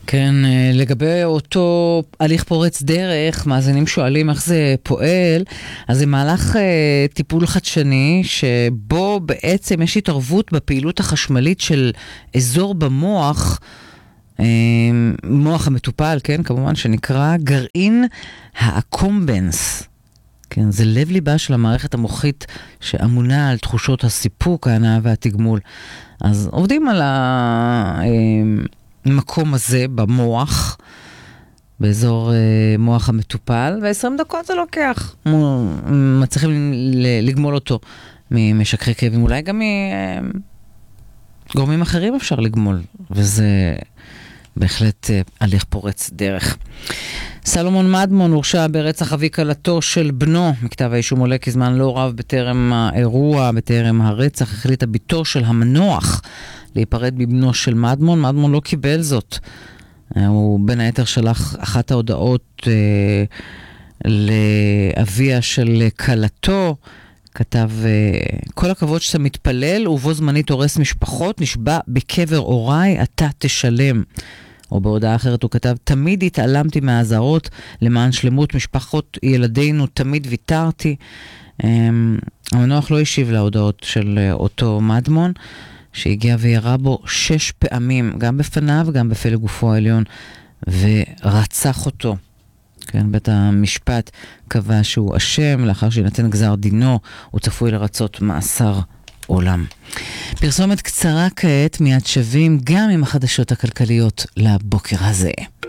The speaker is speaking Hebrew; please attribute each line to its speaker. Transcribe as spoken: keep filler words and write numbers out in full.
Speaker 1: כן, לגבי אותו הליך פורץ דרך, מאזינים שואלים איך זה פועל, אז זה מהלך טיפול חדשני, שבו בעצם יש התערבות בפעילות החשמלית של אזור במוח, מוח המטופל, כן, כמובן, שנקרא גרעין האקומבנס. כן, זה לב ליבה של המערכת המוחית שאמונה על תחושות הסיפוק, ההנאה והתגמול. אז עובדים על המקום הזה במוח, באזור מוח המטופל, ו-עשרים דקות זה לוקח. מצליחים לגמול אותו ממשככי כאבים, אולי גם מגורמים אחרים אפשר לגמול, וזה בהחלט הליך פורץ דרך. סלומון מדמון הורשע ברצח אבי כלתו של בנו. מכתב האישום עולה כי זמן לא רב בטרם האירוע, בטרם הרצח, החליטה ביתו של המנוח להיפרד מבנו של מדמון. מדמון לא קיבל זאת. הוא בין היתר שלח אחת ההודעות אה, לאביה של כלתו. כתב, כל הכבוד שאתה מתפלל ובו זמנית הורס משפחות, נשבע בקבר אוריי, אתה תשלם. או בהודעה אחרת הוא כתב, תמיד התעלמתי מהעזרות למען שלמות משפחות ילדינו, תמיד ויתרתי. המנוח לא השיב להודעות של אותו מדמון, שהגיע וירה בו שש פעמים, גם בפניו, גם בפלג גופו העליון, ורצח אותו. כן, בית המשפט קבע שהוא אשם, לאחר שינתן גזר דינו, הוא צפוי לרצות מאסר עולם. פרסומת קצרה כעת, מיד שווים גם עם החדשות הכלכליות לבוקר הזה.